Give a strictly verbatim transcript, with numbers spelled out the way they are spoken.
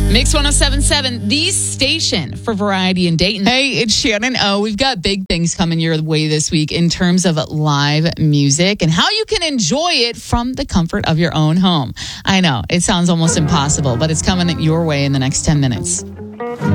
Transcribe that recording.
Mix one oh seven point seven, the station for variety in Dayton. Hey, it's Shannon O. We've got big things coming your way this week in terms of live music and how you can enjoy it from the comfort of your own home. I know, it sounds almost impossible, but it's coming your way in the next ten minutes.